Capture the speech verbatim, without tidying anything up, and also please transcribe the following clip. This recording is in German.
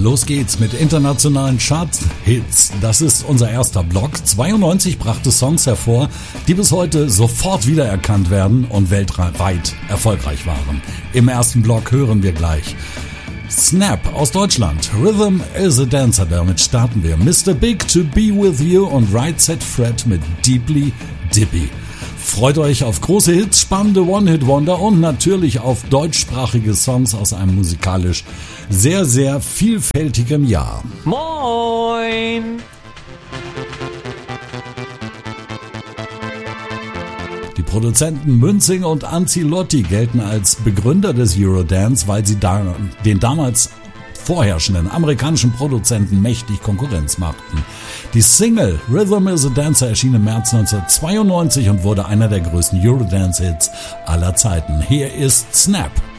Los geht's mit internationalen Charts-Hits. Das ist unser erster Block. zweiundneunzig brachte Songs hervor, die bis heute sofort wiedererkannt werden und weltweit erfolgreich waren. Im ersten Block hören wir gleich Snap aus Deutschland. Rhythm is a Dancer. Damit starten wir. Mister Big to Be With You und Right Set Fred mit Deeply Dippy. Freut euch auf große Hits, spannende One-Hit-Wonder und natürlich auf deutschsprachige Songs aus einem musikalisch sehr, sehr vielfältigem Jahr. Moin! Die Produzenten Münzing und Ancelotti gelten als Begründer des Eurodance, weil sie da, den damals vorherrschenden amerikanischen Produzenten mächtig Konkurrenz machten. Die Single Rhythm is a Dancer erschien im März neunzehnhundertzweiundneunzig und wurde einer der größten Eurodance-Hits aller Zeiten. Hier ist Snap.